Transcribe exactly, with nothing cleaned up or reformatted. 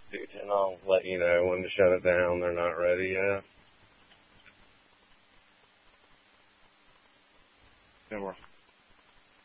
and I'll let you know when to shut it down. They're not ready yet. Good work.